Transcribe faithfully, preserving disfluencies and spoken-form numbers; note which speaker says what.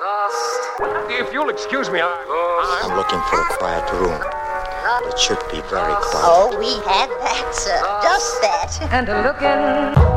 Speaker 1: Lost. If you'll excuse me, I...
Speaker 2: I'm looking for a quiet room. It should be very quiet.
Speaker 3: Oh, we had that, sir. Just that.
Speaker 4: And looking